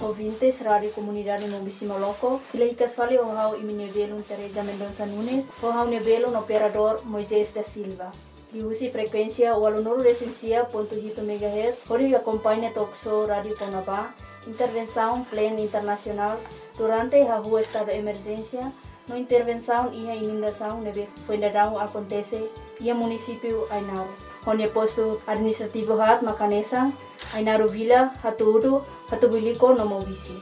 ouvintes Rádio Comunidade Mombisi Moloco. Filaikas fale o hau iminevelo Teresa Mendonça Nunes, o hau nevelo no operador Moisés da Silva. Diusi frequência 89.7 MHz, onde acompanha Toxo Rádio Conabá, intervenção plena internacional durante a rua estado de emergência, no intervenção e a inundação neve fuendadão acontece e a município Ainaro. Onde posto administrativo hat Macanesa, Ainaro Vila, Hatuudu, Hatubuliko no Mombisi.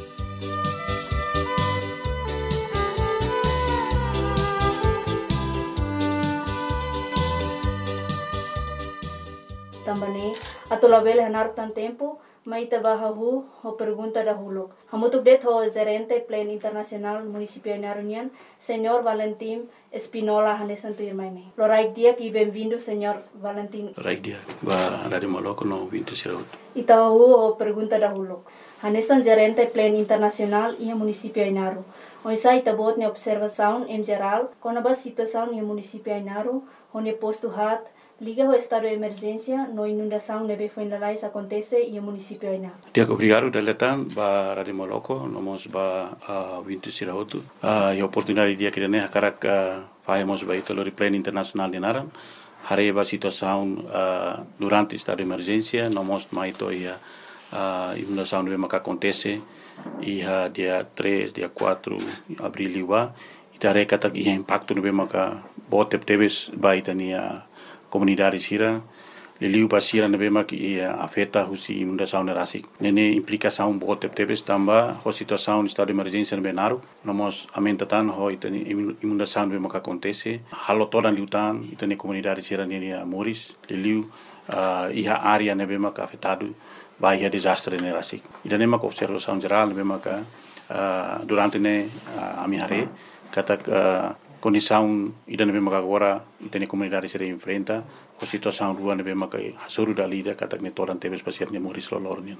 Também, atau label hanar tan tempo, mai tabahahu o pergunta dahulu. Hamutuk det ho gerente plan internasional município Ainarunian, Senhor Valentim Espinola Hanesan Tuirmaime. Loraik dia e bem-vindo, Senhor Valentim. Loraik dia, ba Rádio Moloco no 20 Siraut. Itahu o pergunta dahulu. Hanesan gerente plan internasional e município Ainaru. Oisai tabot ne observação em geral, com a situação no município Ainaru, onde posto hat liga ao estado de emergência, no inundação neve fuendalais acontece e o município Aina. Dia obrigado daletan ba Rádio Moloco, nomos ba 20 Siraut. E oportunidade dia que ne karak fazemos ba ito lori plan internacional de Naran. Hare ba situação durante estado de emergência, nomos maito ia inundação neve maka acontece e dia 3, dia 4 abril liwa. Itare katak ia impacto neve maka botep tebes ba itania comunidade sira liliu basira nebe mak afeta husi inundação nerasik nene implicação bote tebes tamba ho situação estado de emergência nebe naru nomos amentatan ho itani inundação nebe mak acontece halo todan liutan itani comunidade sira nene moris liliu iha área nebe mak afetado bahia desastre nerasik idane mak observação geral nebe mak durante ne amihare katak condição ida nebe maka agora itani comunidade se enfrenta a situação rua nebe maka hasuru dalida katak ne toran tebes pasir ne moris lolornian.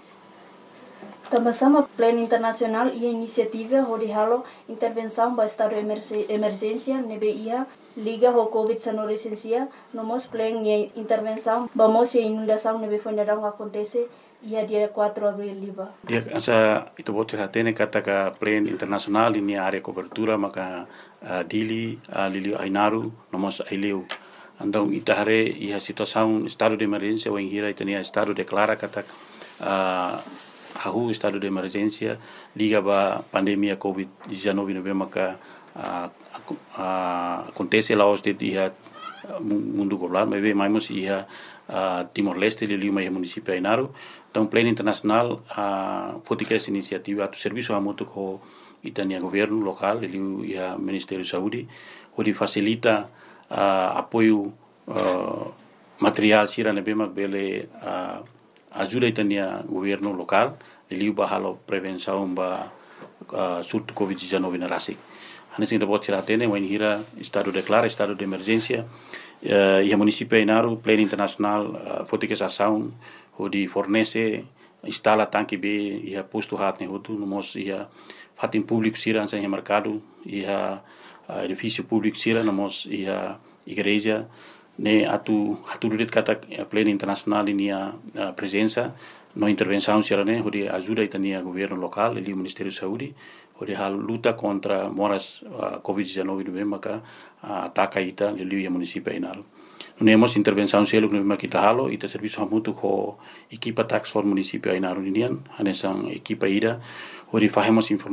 Também plano internacional e iniciativa onde halo intervenção para estado de emergência nebe ia liga ao COVID-19 licencia nomos plano e intervenção vamos e inundação nebe fuendadão acontece ia dia 4 abril liba. Dia asa itu bote hatene kataka plan internasional ini area cobertura maka dili lili Ainaru nomos aileu. Andau itahare ia situação estado de emergência ou hira itania estado declara katak hahu estado de emergência liga ba pandemia COVID-19 nebe maka acontece lá os de dia mundo global mas mais ia Timor-Leste liliu mai município Ainaru. Então plano internacional fotika essa iniciativa do serviço amutu ko itania governo local liliu ia Ministério de Saúde onde facilita apoio material sira nebe mak bele ajuda itania governo local liliu bahalo prevenção ba surto COVID-19 na rasik. Hanesin da bot sira tene wen hira estado declara estado de emergência e a município Ainaru plano internacional fotika essa ação onde fornece instala tanque B e posto hat ne hotu nomos ia fatin público sira ansa em mercado e edifício público sira nomos ia igreja ne atu duret kata plano internacional inia presença no intervenção sira ne onde ajuda itania governo local e o Ministério de Saúde onde a luta contra moras COVID-19 no maka ataca ita liliu município Ainaru. Nemos intervenção selo no makita halo ita serviço hamutu ko equipa tax for município Ainaru nian hanesan equipa ida onde fazemos